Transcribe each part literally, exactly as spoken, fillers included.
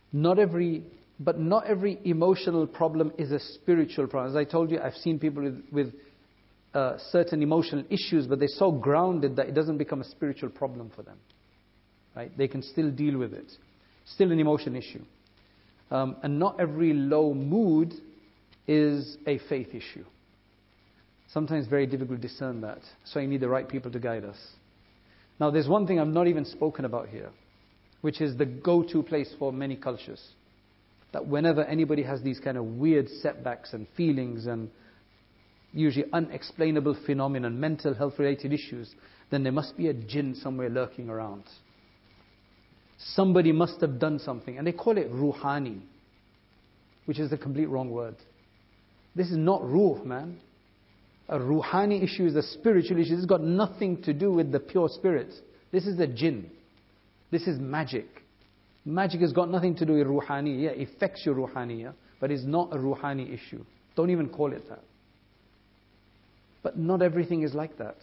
Not every, but not every emotional problem is a spiritual problem. As I told you, I've seen people with, with uh, certain emotional issues, but they're so grounded that it doesn't become a spiritual problem for them. Right? They can still deal with it. Still an emotion issue. Um, and not every low mood is a faith issue. Sometimes it's very difficult to discern that. So you need the right people to guide us. Now there's one thing I've not even spoken about here, which is the go-to place for many cultures. That whenever anybody has these kind of weird setbacks and feelings and usually unexplainable phenomena, mental health related issues, then there must be a jinn somewhere lurking around. Somebody must have done something. And they call it ruhani, which is the complete wrong word. This is not ruh, man. A ruhani issue is a spiritual issue. This has got nothing to do with the pure spirit. This is a jinn. This is magic. Magic has got nothing to do with ruhani. Yeah, it affects your ruhaniya, but it's not a ruhani issue. Don't even call it that. But not everything is like that.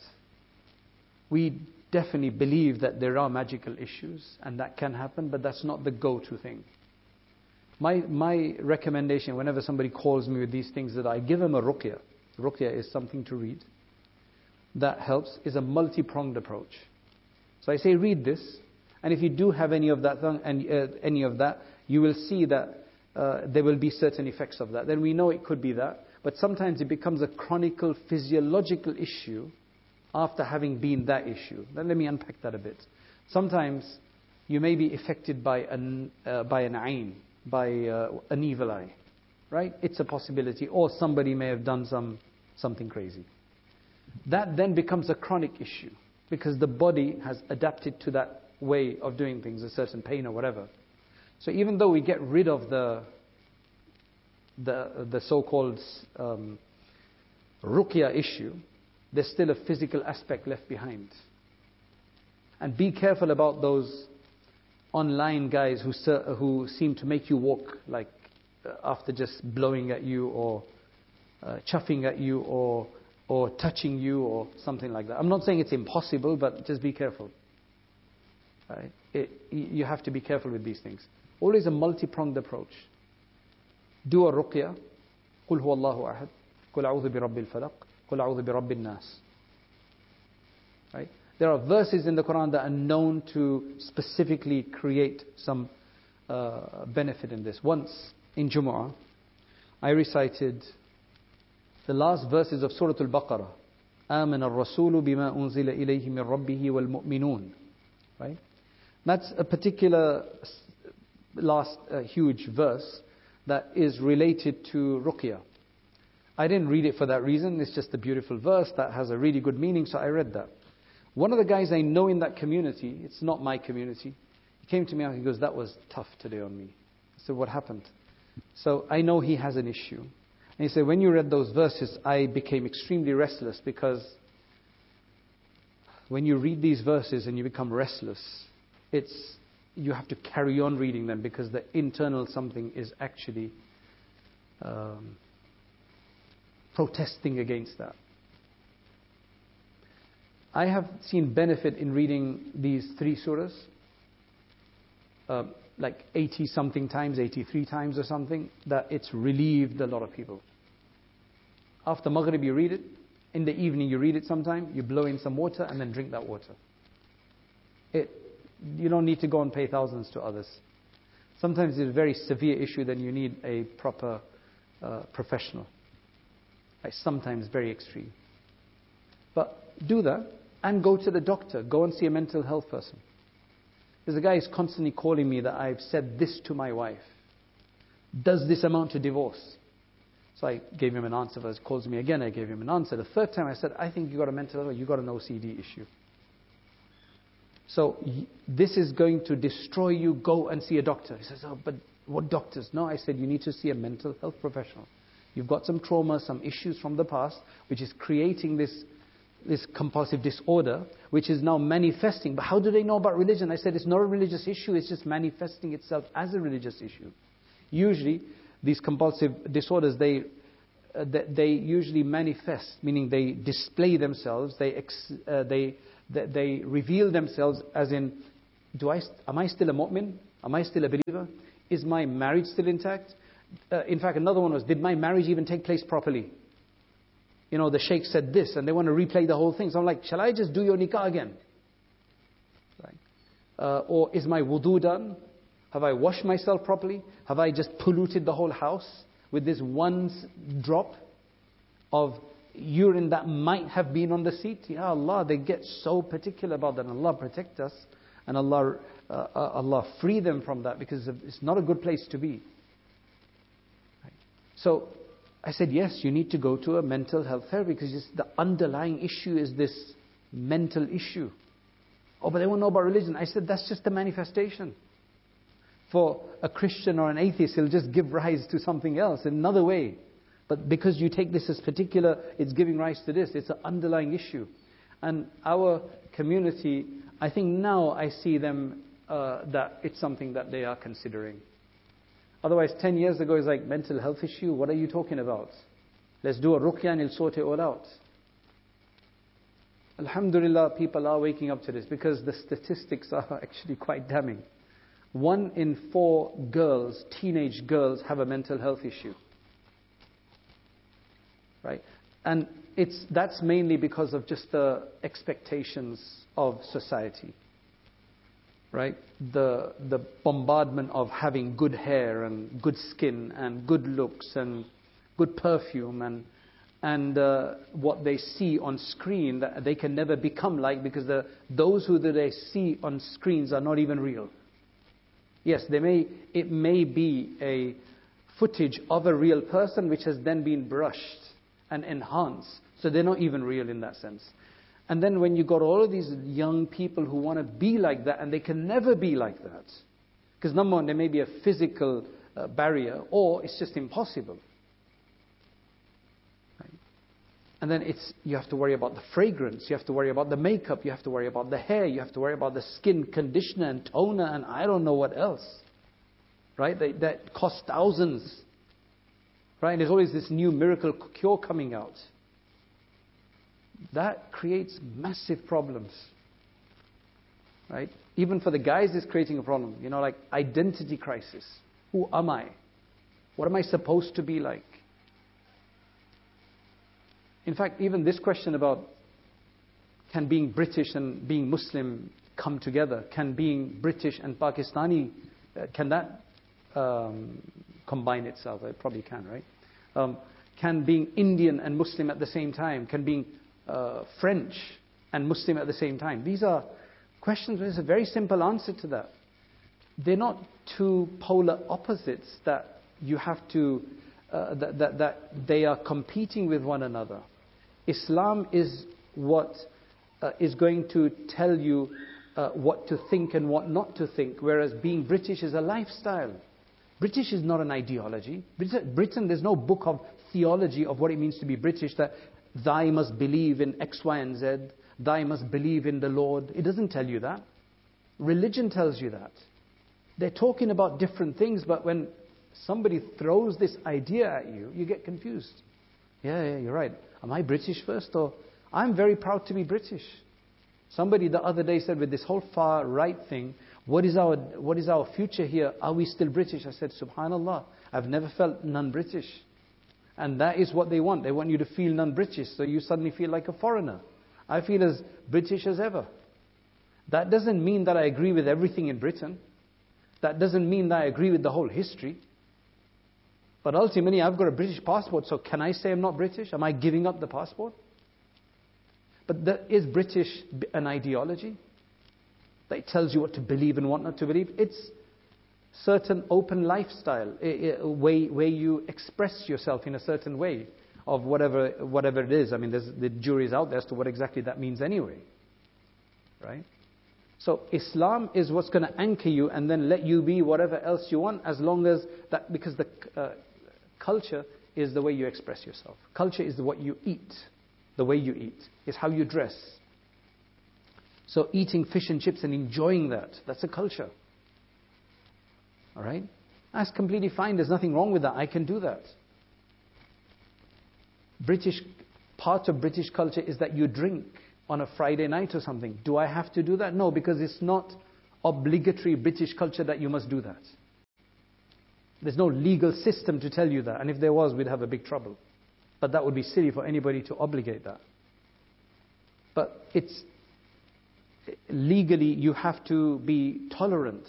We definitely believe that there are magical issues and that can happen, but that's not the go-to thing. My my recommendation whenever somebody calls me with these things, that I give them a ruqya. Ruqya is something to read. That helps, is a multi-pronged approach. So I say read this, and if you do have any of that, and uh, any of that, you will see that uh, there will be certain effects of that. Then we know it could be that. But sometimes it becomes a chronic physiological issue after having been that issue. Then let me unpack that a bit. Sometimes you may be affected by an uh, by an ayn, by uh, an evil eye, right? It's a possibility. Or somebody may have done some something crazy. That then becomes a chronic issue because the body has adapted to that way of doing things, a certain pain or whatever. So even though we get rid of the the the so-called um, ruqya issue, there's still a physical aspect left behind. And be careful about those online guys who who seem to make you walk like uh, after just blowing at you or uh, chuffing at you or or touching you or something like that. I'm not saying it's impossible, but just be careful. Right? It, you have to be careful with these things. Always a multi-pronged approach. Do a ruqya. قُلْ هُوَ اللَّهُ أَحَدٌ قُلْ أَعُوذُ بِرَبِّ الْفَلَقِ قُلْ أَعُوذُ بِرَبِّ النَّاسِ. Right? There are verses in the Quran that are known to specifically create some uh, benefit in this. Once in Jumu'ah, I recited the last verses of Surah Al-Baqarah. آمَنَ الرَّسُولُ بِمَا أُنزِلَ إِلَيْهِ مِنْ رَبِّهِ وَالْمُؤْمِنُونَ. Right? That's a particular last uh, huge verse that is related to ruqya. I didn't read it for that reason. It's just a beautiful verse that has a really good meaning, so I read that. One of the guys I know in that community, it's not my community, he came to me and he goes, that was tough today on me. I said, what happened? So I know he has an issue. And he said, when you read those verses, I became extremely restless because when you read these verses and you become restless, it's you have to carry on reading them because the internal something is actually um, protesting against that. I have seen benefit in reading these three surahs, uh, like eighty something times, eighty-three times or something, that it's relieved a lot of people. After Maghrib you read it, in the evening you read it sometime, you blow in some water and then drink that water. It, you don't need to go and pay thousands to others. Sometimes it's a very severe issue, then you need a proper uh, professional. Like sometimes very extreme. But do that and go to the doctor. Go and see a mental health person. There's a guy who's constantly calling me that I've said this to my wife. Does this amount to divorce? So I gave him an answer. He calls me again, I gave him an answer. The third time I said, I think you got a mental health, you got an O C D issue. So this is going to destroy you. Go and see a doctor. He says, oh, but what doctors? No, I said, you need to see a mental health professional. You've got some trauma, some issues from the past, which is creating this, this compulsive disorder, which is now manifesting. But how do they know about religion? I said, it's not a religious issue. It's just manifesting itself as a religious issue. Usually, these compulsive disorders, they uh, they, they usually manifest, meaning they display themselves, they ex, uh, they, they they reveal themselves as in, do I am I still a mu'min? Am I still a believer? Is my marriage still intact? Uh, in fact, another one was, did my marriage even take place properly? You know, the sheikh said this, and they want to replay the whole thing. So I'm like, shall I just do your nikah again? Right. Uh, or is my wudu done? Have I washed myself properly? Have I just polluted the whole house with this one drop of urine that might have been on the seat? Ya Allah, they get so particular about that. Allah protect us, and Allah, uh, uh, Allah free them from that, because it's not a good place to be. Right. So I said, yes, you need to go to a mental health therapy, because it's the underlying issue is this mental issue. Oh, but they won't know about religion. I said, that's just a manifestation. For a Christian or an atheist, he'll just give rise to something else in another way. But because you take this as particular, it's giving rise to this. It's an underlying issue. And our community, I think now I see them, uh, that it's something that they are considering. Otherwise, ten years ago, it's like, mental health issue, what are you talking about? Let's do a ruqya and it'll sort it all out. Alhamdulillah, people are waking up to this, because the statistics are actually quite damning. One in four girls, teenage girls, have a mental health issue. Right? And it's that's mainly because of just the expectations of society. Right? The the bombardment of having good hair and good skin and good looks and good perfume and and uh, what they see on screen that they can never become like, because the those who they see on screens are not even real. Yes, they may it may be a footage of a real person which has then been brushed and enhanced, so they're not even real in that sense. And then when you got all of these young people who want to be like that, and they can never be like that, because number one, there may be a physical uh, barrier, or it's just impossible. Right? And then it's you have to worry about the fragrance, you have to worry about the makeup, you have to worry about the hair, you have to worry about the skin conditioner and toner, and I don't know what else. Right? They, that costs thousands. Right? And there's always this new miracle cure coming out. That creates massive problems. Right? Even for the guys, it's creating a problem. You know, like identity crisis. Who am I? What am I supposed to be like? In fact, even this question about, can being British and being Muslim come together? Can being British and Pakistani, uh, can that um, combine itself? It probably can, right? Um, can being Indian and Muslim at the same time? Can being uh, French and Muslim at the same time? These are questions. There's a very simple answer to that. They're not two polar opposites that you have to, uh, that, that, that they are competing with one another. Islam is what uh, is going to tell you uh, what to think and what not to think, whereas being British is a lifestyle. British is not an ideology. Britain, there's no book of theology of what it means to be British, that thy must believe in X, Y, and Z, thy must believe in the Lord. It doesn't tell you that. Religion tells you that. They're talking about different things, but when somebody throws this idea at you, you get confused. Yeah, yeah, you're right. Am I British first? Or I'm very proud to be British. Somebody the other day said, with this whole far right thing, what is our what is our future here? Are we still British? I said, Subhanallah, I've never felt non-British. And that is what they want. They want you to feel non-British, so you suddenly feel like a foreigner. I feel as British as ever. That doesn't mean that I agree with everything in Britain. That doesn't mean that I agree with the whole history. But ultimately, I've got a British passport, so can I say I'm not British? Am I giving up the passport? But the, is British an ideology that tells you what to believe and what not to believe? It's certain open lifestyle, a, a way where you express yourself in a certain way of whatever whatever it is. I mean, there's, the jury's out there as to what exactly that means anyway. Right? So Islam is what's going to anchor you and then let you be whatever else you want, as long as that, because the uh, culture is the way you express yourself. Culture is what you eat. The way you eat is how you dress. So eating fish and chips and enjoying that, that's a culture. All right? That's completely fine. There's nothing wrong with that. I can do that. British, part of British culture is that you drink on a Friday night or something. Do I have to do that? No, because it's not obligatory British culture that you must do that. There's no legal system to tell you that. And if there was, we'd have a big trouble. But that would be silly for anybody to obligate that. But it's legally, you have to be tolerant.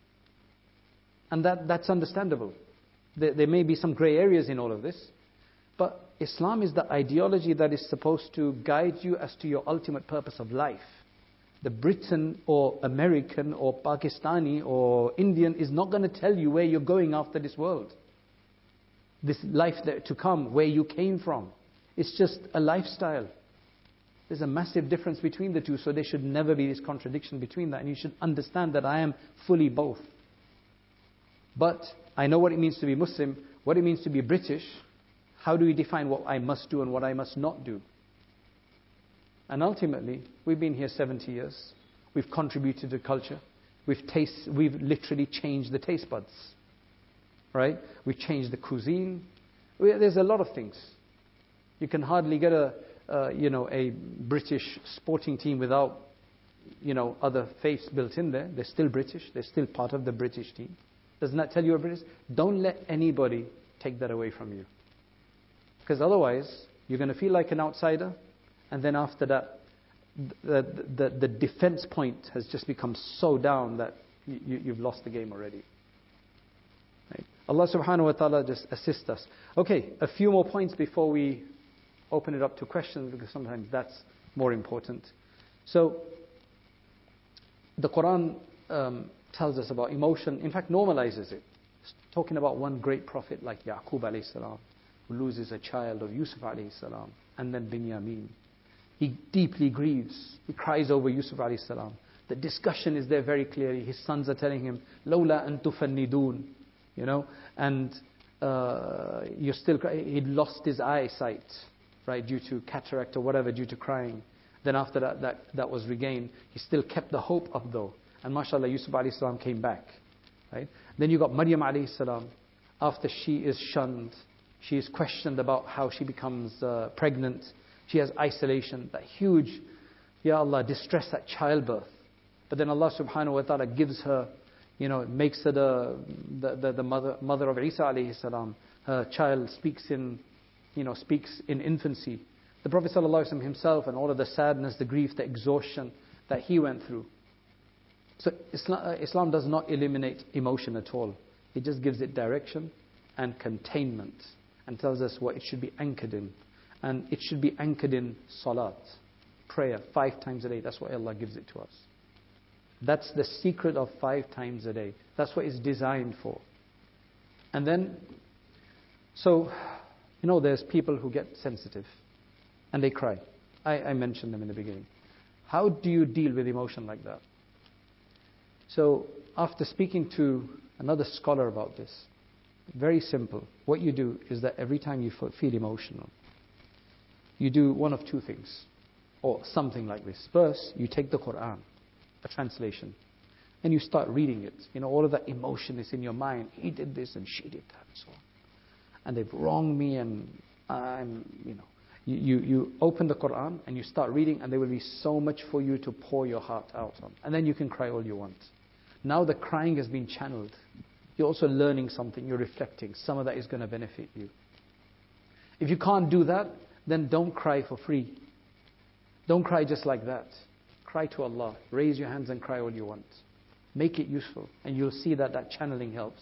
And that, that's understandable. There, there may be some grey areas in all of this. But Islam is the ideology that is supposed to guide you as to your ultimate purpose of life. The Briton or American or Pakistani or Indian is not going to tell you where you're going after this world. This life that to come, where you came from. It's just a lifestyle. There's a massive difference between the two, so there should never be this contradiction between that. And you should understand that I am fully both. But I know what it means to be Muslim, what it means to be British. How do we define what I must do and what I must not do? And ultimately, we've been here seventy years. We've contributed to culture. We've taste, we've literally changed the taste buds. Right? We've changed the cuisine. We, there's a lot of things. You can hardly get a, uh, you know, a British sporting team without, you know, other faiths built in there. They're still British. They're still part of the British team. Doesn't that tell you you're British? Don't let anybody take that away from you. Because otherwise, you're going to feel like an outsider. And then after that, the, the, the defense point has just become so down that you, you've lost the game already. Right? Allah subhanahu wa ta'ala just assist us. Okay, a few more points before we open it up to questions, because sometimes that's more important. So, the Quran um, tells us about emotion, in fact normalizes it. It's talking about one great prophet like Yaqub alayhi salam, who loses a child of Yusuf alayhi salam, and then Binyamin. He deeply grieves. He cries over Yusuf alayhi salam. The discussion is there very clearly. His sons are telling him, "Lawla an tufannidun," you know, and uh, you're still. He'd lost his eyesight, right, due to cataract or whatever, due to crying. Then after that, that that was regained. He still kept the hope up though, and mashallah, Yusuf alayhi salam came back, right. Then you got Maryam alayhi salam. After she is shunned, she is questioned about how she becomes uh, pregnant. She has isolation, that huge, Ya Allah, distress at childbirth. But then Allah subhanahu wa ta'ala gives her, you know, makes her the, the, the, the mother, mother of Isa alayhi salam. Her child speaks in, you know, speaks in infancy. The Prophet sallallahu alaihi wasallam himself and all of the sadness, the grief, the exhaustion that he went through. So Islam, Islam does not eliminate emotion at all. It just gives it direction and containment and tells us what it should be anchored in. And it should be anchored in salat, prayer, five times a day. That's what Allah gives it to us. That's the secret of five times a day. That's what it's designed for. And then, so, you know, there's people who get sensitive and they cry. I, I mentioned them in the beginning. How do you deal with emotion like that? So, after speaking to another scholar about this, very simple. What you do is that every time you feel emotional, you do one of two things, or something like this. First, you take the Quran, a translation, and you start reading it. You know, all of that emotion is in your mind. He did this and she did that and so on. And they've wronged me and I'm, you know. You, you, you open the Quran and you start reading and there will be so much for you to pour your heart out on. And then you can cry all you want. Now the crying has been channeled. You're also learning something, you're reflecting. Some of that is going to benefit you. If you can't do that, then don't cry for free. Don't cry just like that. Cry to Allah. Raise your hands and cry all you want. Make it useful. And you'll see that that channeling helps.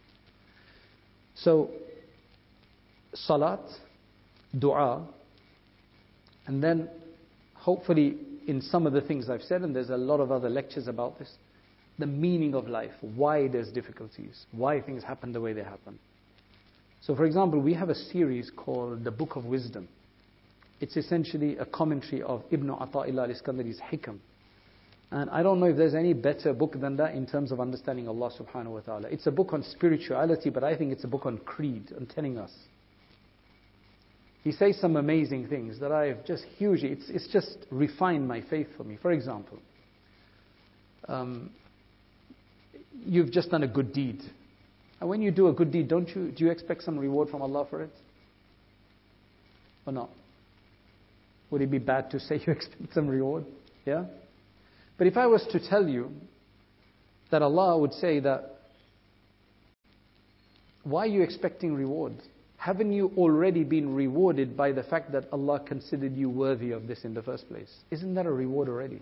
So, salat, dua, and then hopefully in some of the things I've said, and there's a lot of other lectures about this, the meaning of life, why there's difficulties, why things happen the way they happen. So for example, we have a series called The Book of Wisdom. It's essentially a commentary of Ibn Ata'illah al-Iskandari's Hikam. And I don't know if there's any better book than that in terms of understanding Allah subhanahu wa ta'ala. It's a book on spirituality, but I think it's a book on creed, and telling us. He says some amazing things that I've just hugely, it's, it's just refined my faith for me. For example, um, you've just done a good deed. And when you do a good deed, don't you, do you expect some reward from Allah for it? Or not? Would it be bad to say you expect some reward? Yeah? But if I was to tell you that Allah would say that Why are you expecting reward? Haven't you already been rewarded by the fact that Allah considered you worthy of this in the first place? Isn't that a reward already?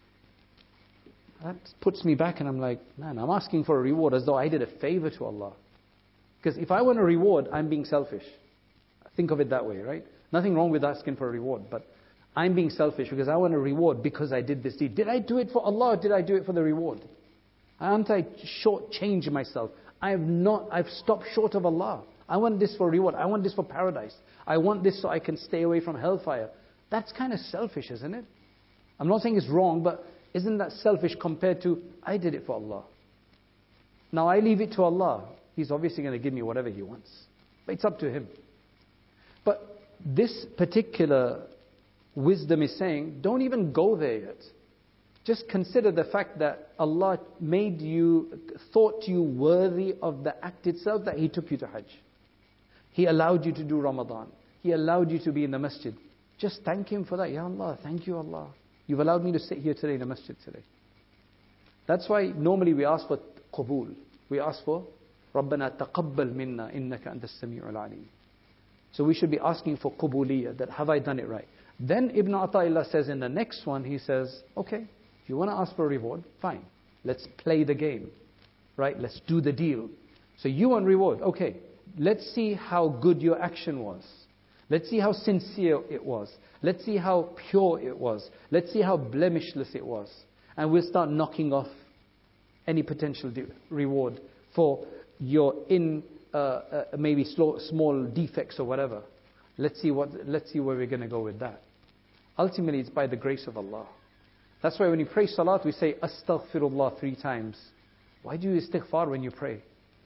That puts me back and I'm like, man, I'm asking for a reward as though I did a favor to Allah. Because if I want a reward, I'm being selfish. Think of it that way, right? Nothing wrong with asking for a reward, but I'm being selfish because I want a reward because I did this deed. Did I do it for Allah or did I do it for the reward? Aren't I shortchange myself? I have not, I've stopped short of Allah. I want this for reward. I want this for paradise. I want this so I can stay away from hellfire. That's kind of selfish, isn't it? I'm not saying it's wrong, but isn't that selfish compared to, I did it for Allah. Now I leave it to Allah. He's obviously going to give me whatever He wants. But it's up to Him. But this particular wisdom is saying, don't even go there yet. Just consider the fact that Allah made you, thought you worthy of the act itself, that He took you to Hajj. He allowed you to do Ramadan. He allowed you to be in the masjid. Just thank Him for that. Ya Allah, thank you Allah. You've allowed me to sit here today in the masjid today. That's why normally we ask for qabul. We ask for رَبَّنَا تَقَبَّلْ مِنَّا إِنَّكَ أَنْتَ السَّمِيعُ الْعَلِيمُ. So we should be asking for qubuliyah, that have I done it right? Then Ibn Ata'illah says in the next one, he says, okay, if you want to ask for a reward, fine. Let's play the game. Right? Let's do the deal. So you want reward. Okay. Let's see how good your action was. Let's see how sincere it was. Let's see how pure it was. Let's see how blemishless it was. And we'll start knocking off any potential de- reward for your in uh, uh, maybe slow, small defects or whatever. Let's see what. Let's see where we're going to go with that. Ultimately, it's by the grace of Allah. That's why when you pray salat, we say astaghfirullah three times. Why do you istighfar when you pray?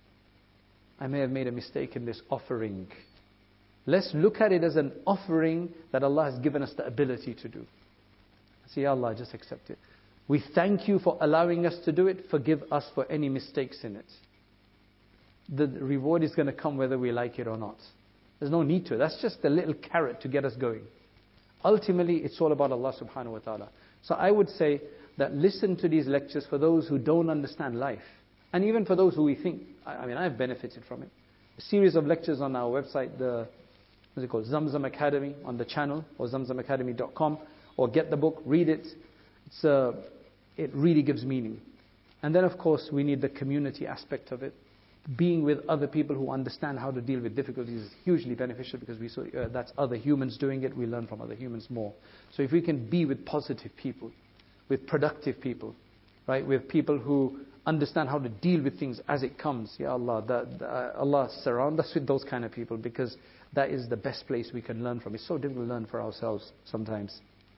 I may have made a mistake in this offering. Let's look at it as an offering that Allah has given us the ability to do. Say, Allah, just accept it. We thank you for allowing us to do it. Forgive us for any mistakes in it. The reward is going to come whether we like it or not. There's no need to. That's just a little carrot to get us going. Ultimately, it's all about Allah subhanahu wa ta'ala. So I would say that listen to these lectures for those who don't understand life. And even for those who we think, I mean, I've benefited from it. A series of lectures on our website, the, what's it called, Zamzam Academy, on the channel, or zamzam academy dot com, or get the book, read it. It's uh, it really gives meaning. And then, of course, we need the community aspect of it. Being with other people who understand how to deal with difficulties is hugely beneficial because we saw uh, that's other humans doing it. We learn from other humans more. So if we can be with positive people, with productive people, right, with people who understand how to deal with things as it comes, Ya Allah, that, uh, Allah surround us with those kind of people, because that is the best place we can learn from. It's so difficult to learn for ourselves sometimes.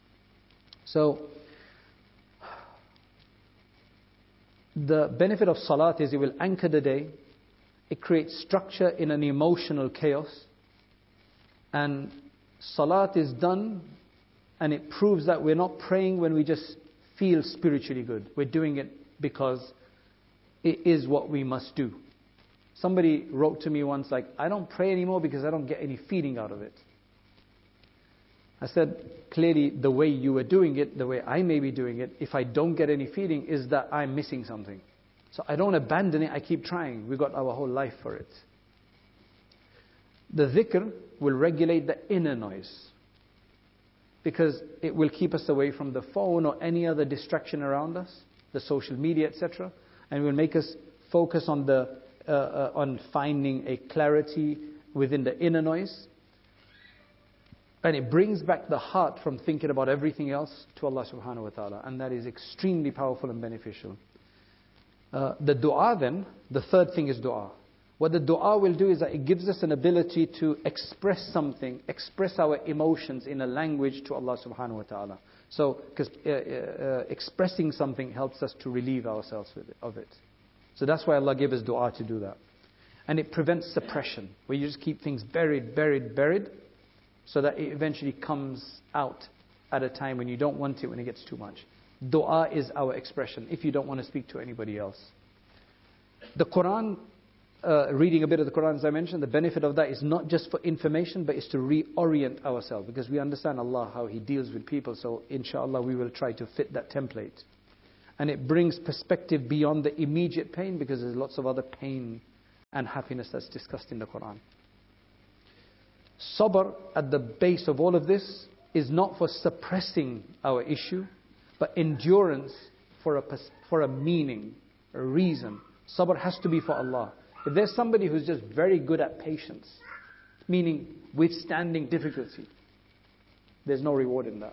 So the benefit of salat is it will anchor the day. It creates structure in an emotional chaos. And salat is done, and it proves that we're not praying when we just feel spiritually good. We're doing it because it is what we must do. Somebody wrote to me once like, I don't pray anymore because I don't get any feeling out of it. I said, clearly the way you were doing it, the way I may be doing it, if I don't get any feeling, is that I'm missing something. So I don't abandon it, I keep trying. We've got our whole life for it. The dhikr will regulate the inner noise, because it will keep us away from the phone or any other distraction around us, the social media, et cetera, and will make us focus on the uh, uh, on finding a clarity within the inner noise. And it brings back the heart from thinking about everything else to Allah subhanahu wa ta'ala. And that is extremely powerful and beneficial. Uh, the dua then, the third thing is dua. What the dua will do is that it gives us an ability to express something, express our emotions in a language to Allah subhanahu wa ta'ala. So, because uh, uh, expressing something helps us to relieve ourselves with it, of it. So that's why Allah gave us dua to do that. And it prevents suppression, where you just keep things buried, buried, buried, so that it eventually comes out at a time when you don't want it, when it gets too much. Dua is our expression, if you don't want to speak to anybody else. The Quran, uh, reading a bit of the Quran as I mentioned, the benefit of that is not just for information, but it's to reorient ourselves, because we understand Allah, how He deals with people. So inshallah we will try to fit that template. And it brings perspective beyond the immediate pain, because there's lots of other pain and happiness that's discussed in the Quran. Sabr, at the base of all of this, is not for suppressing our issue, but endurance for a, for a meaning, a reason. Sabr has to be for Allah. If there's somebody who's just very good at patience, meaning withstanding difficulty, there's no reward in that.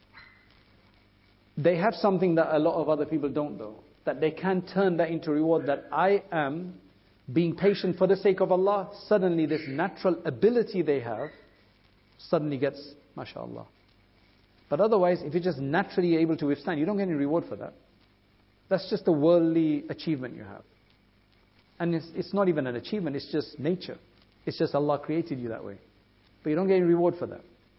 They have something that a lot of other people don't though, that they can turn that into reward, that I am being patient for the sake of Allah. Suddenly this natural ability they have suddenly gets, mashallah. But otherwise, if you're just naturally able to withstand, you don't get any reward for that. That's just a worldly achievement you have. And it's, it's not even an achievement, it's just nature. It's just Allah created you that way. But you don't get any reward for that.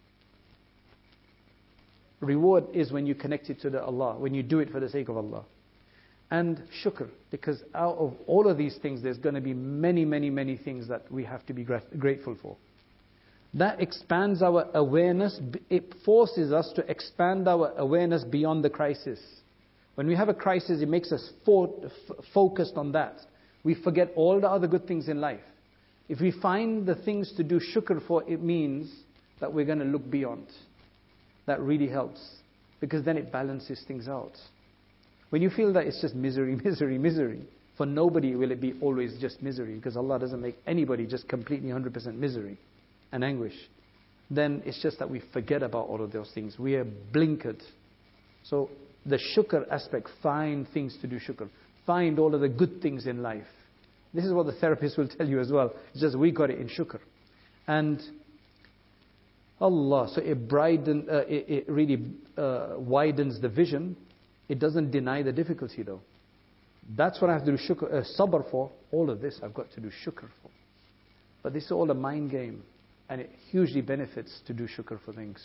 Reward is when you connect it to the Allah, when you do it for the sake of Allah. And shukr, because out of all of these things, there's going to be many, many, many things that we have to be grateful for. That expands our awareness. It forces us to expand our awareness beyond the crisis. When we have a crisis, it makes us fo- f- focused on that. We forget all the other good things in life. If we find the things to do shukr for, it means that we're going to look beyond. That really helps, because then it balances things out. When you feel that it's just misery, misery, misery, for nobody will it be always just misery, because Allah doesn't make anybody just completely one hundred percent misery and anguish. Then it's just that we forget about all of those things. We are blinkered. So the shukr aspect, find things to do shukr. Find all of the good things in life. This is what the therapist will tell you as well. It's just we got it in shukr. And Allah, so it, briden, uh, it, it really uh, widens the vision. It doesn't deny the difficulty though. That's what I have to do shukr, uh, sabr for. All of this I've got to do shukr for. But this is all a mind game. And it hugely benefits to do shukr for things.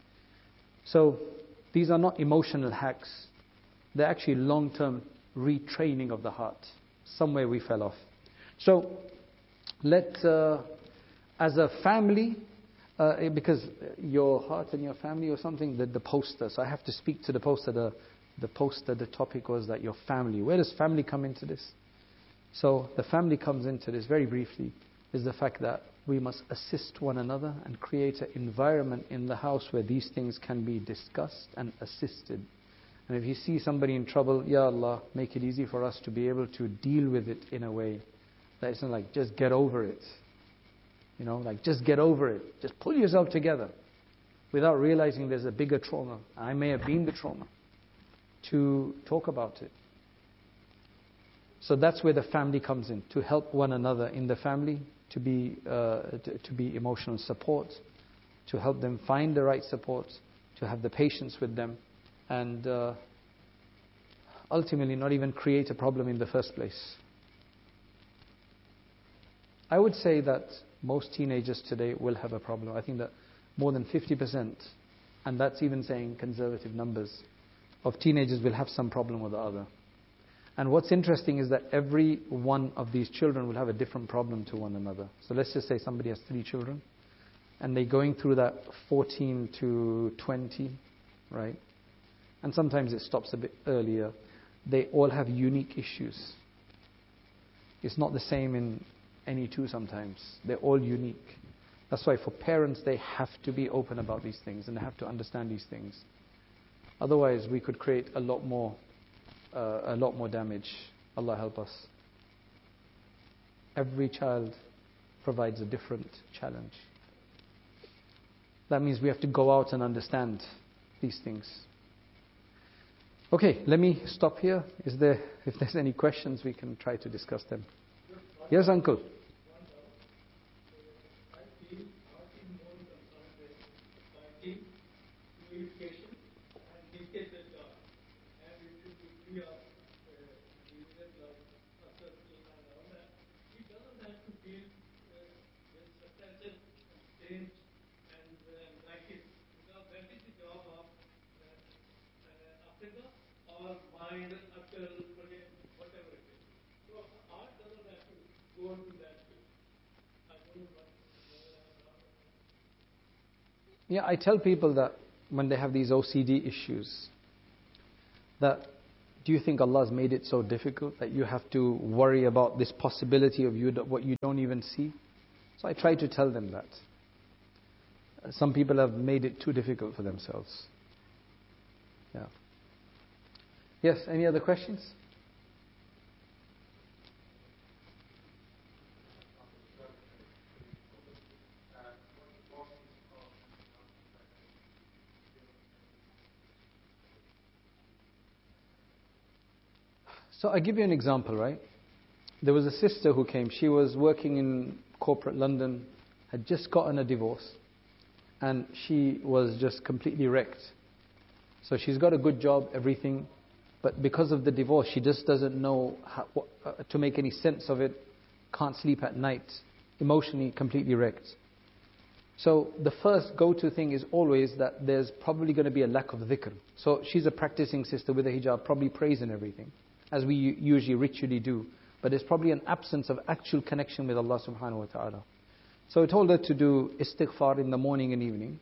So these are not emotional hacks. They're actually long-term retraining of the heart. Somewhere we fell off. So let, uh, as a family, Uh, because your heart and your family or something, the, the poster. So I have to speak to the poster. The, the poster, the topic was that your family. Where does family come into this? So the family comes into this very briefly, is the fact that we must assist one another and create an environment in the house where these things can be discussed and assisted. And if you see somebody in trouble, Ya Allah, make it easy for us to be able to deal with it in a way that it's not like, just get over it. You know, like just get over it. Just pull yourself together without realizing there's a bigger trauma. I may have been the trauma. To talk about it. So that's where the family comes in. To help one another in the family. To be, uh, to, to be emotional support. To help them find the right support. To have the patience with them. And uh, ultimately not even create a problem in the first place. I would say that most teenagers today will have a problem. I think that more than fifty percent, and that's even saying conservative numbers, of teenagers will have some problem or the other. And what's interesting is that every one of these children will have a different problem to one another. So let's just say somebody has three children, and they're going through that fourteen to twenty, right? And sometimes it stops a bit earlier. They all have unique issues. It's not the same in any two sometimes. They're all unique. That's why for parents, they have to be open about these things and they have to understand these things. Otherwise, we could create a lot more, uh, a lot more damage. Allah help us. Every child provides a different challenge. That means we have to go out and understand these things. Okay, let me stop here. Is there, if there's any questions, we can try to discuss them. Yes, uncle. Yeah, I tell people that when they have these O C D issues, that Do you think Allah has made it so difficult that you have to worry about this possibility of you what you don't even see? So I try to tell them that. Some people have made it too difficult for themselves. Yeah. Yes, any other questions? So I give you an example, right? There was a sister who came. She was working in corporate London, had just gotten a divorce, and she was just completely wrecked. So she's got a good job, everything, but because of the divorce, she just doesn't know how, what, uh, to make any sense of it, can't sleep at night, emotionally completely wrecked. So the first go-to thing is always that there's probably going to be a lack of dhikr. So she's a practicing sister with a hijab, probably prays and everything, as we usually ritually do. But there's probably an absence of actual connection with Allah subhanahu wa ta'ala. So I told her to do istighfar in the morning and evening,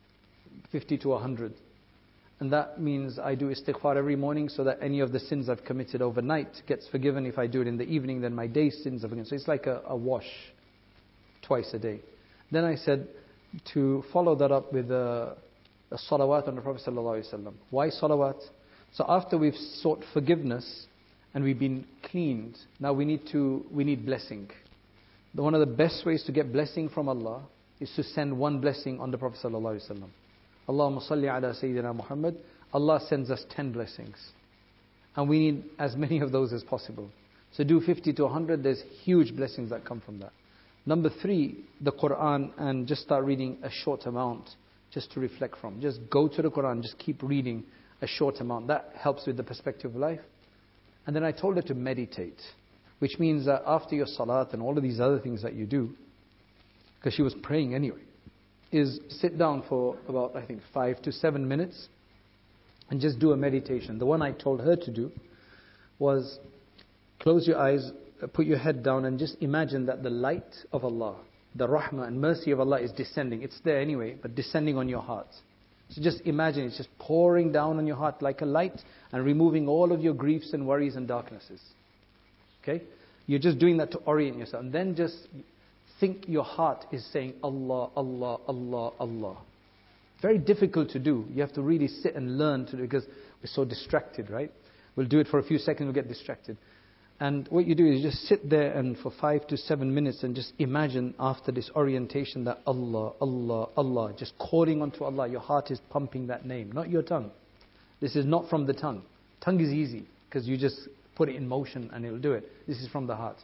fifty to one hundred. And that means I do istighfar every morning so that any of the sins I've committed overnight gets forgiven. If I do it in the evening, then my day's sins are forgiven. So it's like a, a wash twice a day. Then I said to follow that up with a, a salawat on the Prophet sallallahu alaihi wasallam. Why salawat? So after we've sought forgiveness and we've been cleaned, now we need to we need blessing. The, one of the best ways to get blessing from Allah is to send one blessing on the Prophet sallallahu alaihi wasallam. Allahumma salli ala Sayyidina Muhammad. Allah sends us ten blessings, and we need as many of those as possible. So do fifty to one hundred. There's huge blessings that come from that. Number three, the Quran, and just start reading a short amount just to reflect from. Just go to the Quran, just keep reading a short amount. That helps with the perspective of life. And then I told her to meditate, which means that after your salat and all of these other things that you do, because she was praying anyway, is sit down for about, I think, five to seven minutes and just do a meditation. The one I told her to do was close your eyes, put your head down, and just imagine that the light of Allah, the rahmah and mercy of Allah is descending. It's there anyway, but descending on your heart. So just imagine it's just pouring down on your heart like a light and removing all of your griefs and worries and darknesses. Okay? You're just doing that to orient yourself. And then just think your heart is saying Allah, Allah, Allah, Allah. Very difficult to do. You have to really sit and learn to do, because we're so distracted, right? We'll do it for a few seconds, we'll get distracted. And what you do is just sit there and for five to seven minutes and just imagine after this orientation that Allah, Allah, Allah, just calling onto Allah. Your heart is pumping that name, not your tongue. This is not from the tongue. Tongue is easy because you just put it in motion and it'll do it. This is from the heart.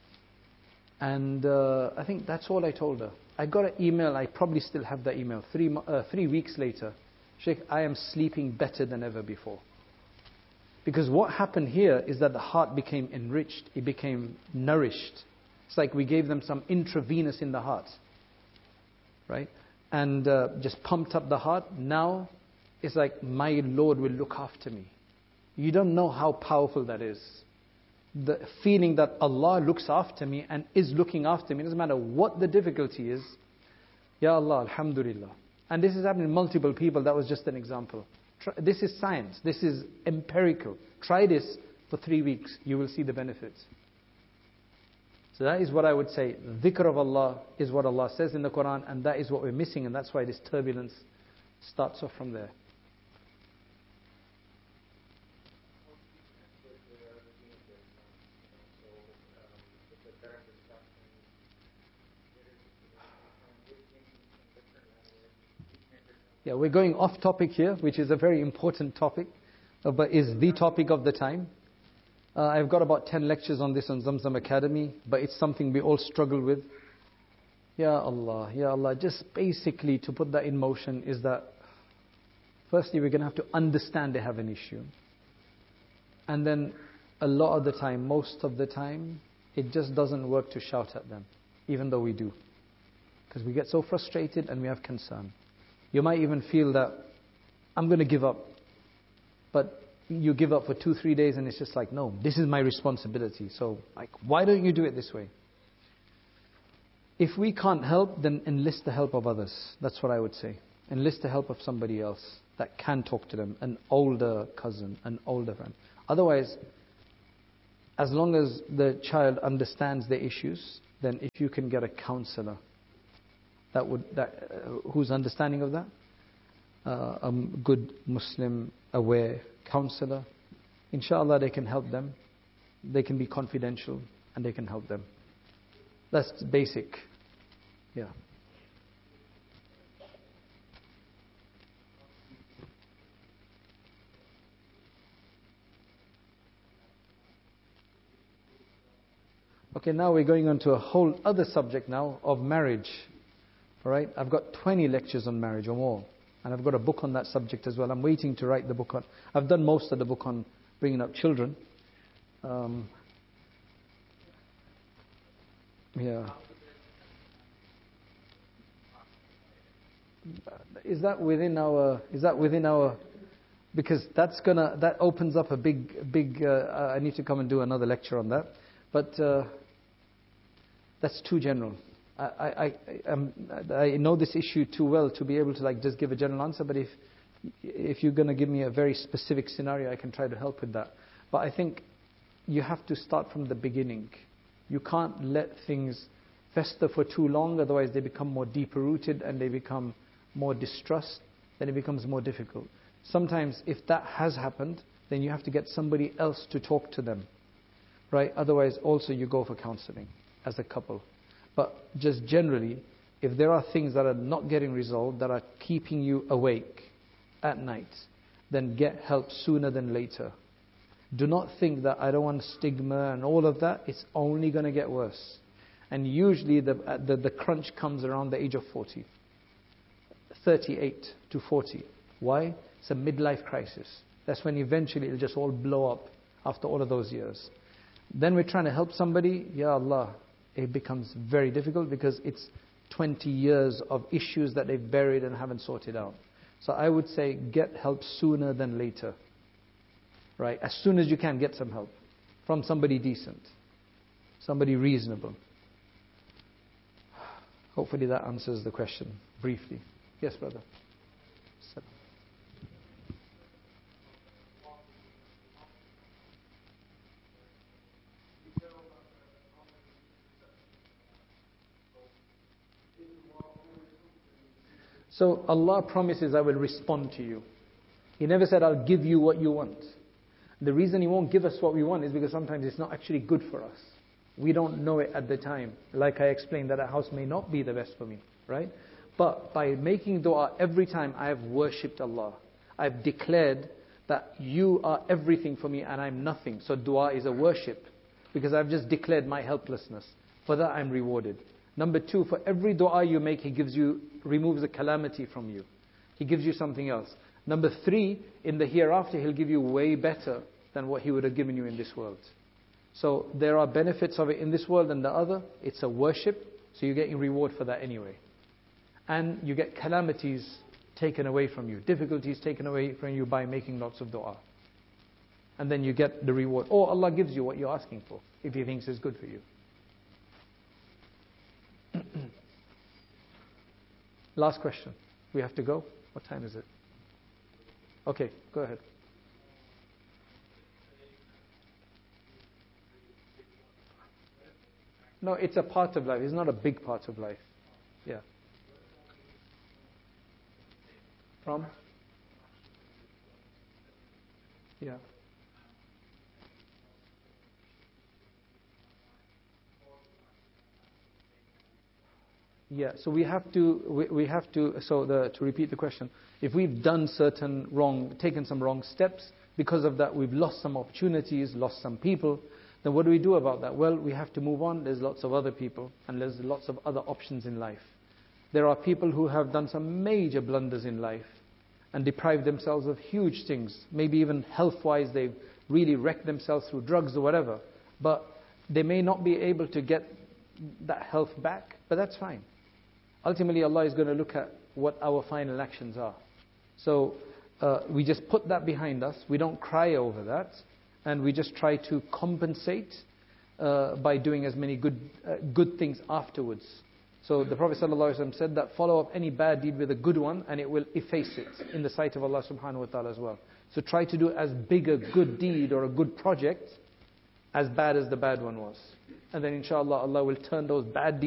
And uh, I think that's all I told her. I got an email, I probably still have that email, three, uh, three weeks later. Sheikh, I am sleeping better than ever before. Because what happened here is that the heart became enriched, it became nourished. It's like we gave them some intravenous in the heart, right? And uh, just pumped up the heart. Now it's like my Lord will look after me. You don't know how powerful that is. The feeling that Allah looks after me and is looking after me, it doesn't matter what the difficulty is. Ya Allah, alhamdulillah. And this is happening to multiple people. That was just an example. This is science. This is empirical. Try this for three weeks. You will see the benefits. So that is what I would say. Dhikr of Allah is what Allah says in the Quran, and that is what we're missing, and that's why this turbulence starts off from there. Yeah, we're going off topic here, which is a very important topic, uh, but is the topic of the time. Uh, I've got about ten lectures on this on Zamzam Academy, but it's something we all struggle with. Ya Allah, Ya Allah. Just basically to put that in motion is that, firstly, we're going to have to understand they have an issue. And then a lot of the time, most of the time, it just doesn't work to shout at them, even though we do. Because we get so frustrated and we have concern. You might even feel that, I'm going to give up. But you give up for two, three days and it's just like, no, this is my responsibility. So, like, why don't you do it this way? If we can't help, then enlist the help of others. That's what I would say. Enlist the help of somebody else that can talk to them. An older cousin, an older friend. Otherwise, as long as the child understands the issues, then if you can get a counselor that would that uh, who's understanding of that, uh, a good Muslim aware counselor, inshallah they can help them. They can be confidential and they can help them. That's basic. Yeah. Okay, now we're going on to a whole other subject now of marriage. All right, I've got twenty lectures on marriage or more, and I've got a book on that subject as well. I'm waiting to write the book on. I've done most of the book on bringing up children. Um, yeah. Is that within our? Is that within our? Because that's gonna that opens up a big big. Uh, I need to come and do another lecture on that, but. Uh, That's too general. I, I, I, um, I know this issue too well to be able to like just give a general answer. But if if you're going to give me a very specific scenario, I can try to help with that. But I think you have to start from the beginning. You can't let things fester for too long, otherwise they become more deeper rooted and they become more distrust. Then it becomes more difficult. Sometimes, if that has happened, then you have to get somebody else to talk to them, right? Otherwise, also you go for counselling as a couple. But just generally, if there are things that are not getting resolved, that are keeping you awake at night, then get help sooner than later. Do not think that I don't want stigma and all of that. It's only going to get worse. And usually the, the, the crunch comes around the age of forty. thirty-eight to forty. Why? It's a midlife crisis. That's when eventually it'll just all blow up after all of those years. Then we're trying to help somebody, Ya Allah, it becomes very difficult because it's twenty years of issues that they've buried and haven't sorted out. So I would say get help sooner than later. Right? As soon as you can, get some help from somebody decent, somebody reasonable. Hopefully that answers the question briefly. Yes, brother. So Allah promises, I will respond to you. He never said, I'll give you what you want. The reason He won't give us what we want is because sometimes it's not actually good for us. We don't know it at the time. Like I explained, that a house may not be the best for me, right? But by making dua every time, I have worshipped Allah. I've declared that you are everything for me and I'm nothing. So dua is a worship because I've just declared my helplessness. For that I'm rewarded. Number two, for every dua you make, He gives you, removes a calamity from you. He gives you something else. Number three, in the hereafter, He'll give you way better than what He would have given you in this world. So there are benefits of it in this world and the other. It's a worship, so you're getting reward for that anyway. And you get calamities taken away from you, difficulties taken away from you by making lots of dua. And then you get the reward. Or Allah gives you what you're asking for, if He thinks it's good for you. Last question. We have to go? What time is it? Okay, go ahead. No, it's a part of life. It's not a big part of life. Yeah. From? Yeah. Yeah, so we have to, we, we have to, so the, to repeat the question, if we've done certain wrong, taken some wrong steps, because of that we've lost some opportunities, lost some people, then what do we do about that? Well, we have to move on. There's lots of other people, and there's lots of other options in life. There are people who have done some major blunders in life, and deprived themselves of huge things. Maybe even health-wise, they've really wrecked themselves through drugs or whatever. But they may not be able to get that health back, but that's fine. Ultimately, Allah is going to look at what our final actions are. So uh, we just put that behind us. We don't cry over that. And we just try to compensate uh, by doing as many good uh, good things afterwards. So the Prophet ﷺ said that follow up any bad deed with a good one and it will efface it in the sight of Allah subhanahu wa ta'ala as well. So try to do as big a good deed or a good project as bad as the bad one was. And then inshallah Allah will turn those bad deeds